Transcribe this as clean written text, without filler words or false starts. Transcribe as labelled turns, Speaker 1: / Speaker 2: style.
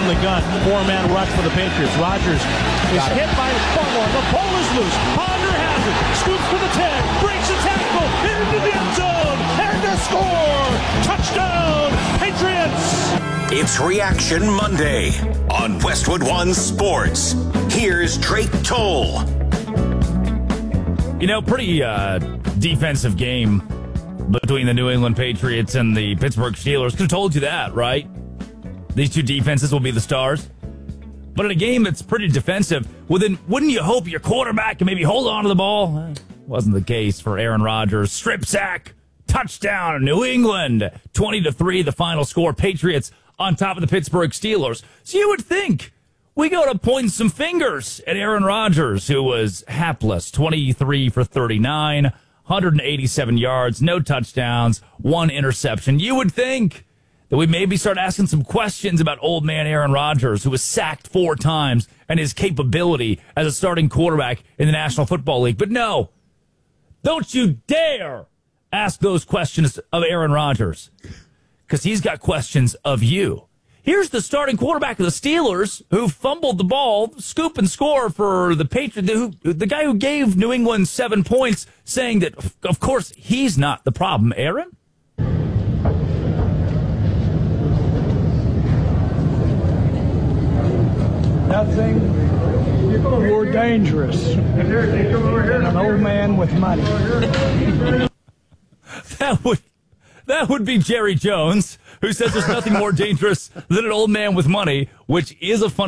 Speaker 1: the gun. Four-man rush for the Patriots. Rodgers is hit by Barmore. The ball is loose. Ponder has it. Scoots to the 10. Breaks a tackle. Into the end zone. And a score. Touchdown, Patriots.
Speaker 2: It's Reaction Monday on Westwood One Sports. Here's Drake Toll.
Speaker 3: You know, pretty defensive game between the New England Patriots and the Pittsburgh Steelers. Could have told you that, right? These two defenses will be the stars. But in a game that's pretty defensive, well, then wouldn't you hope your quarterback can maybe hold on to the ball? Wasn't the case for Aaron Rodgers. Strip sack, touchdown, New England. 20-3, the final score. Patriots on top of the Pittsburgh Steelers. So you would think we go to point some fingers at Aaron Rodgers, who was hapless. 23 for 39, 187 yards, no touchdowns, one interception. You would think that we maybe start asking some questions about old man Aaron Rodgers, who was sacked 4 times, and his capability as a starting quarterback in the National Football League. But no, don't you dare ask those questions of Aaron Rodgers, because he's got questions of you. Here's the starting quarterback of the Steelers who fumbled the ball, scoop and score for the Patriots, the guy who gave New England 7 points, saying that, of course, he's not the problem. Aaron?
Speaker 4: Nothing more dangerous than an old man with money.
Speaker 3: That would be Jerry Jones, who says there's nothing more dangerous than an old man with money, which is a funny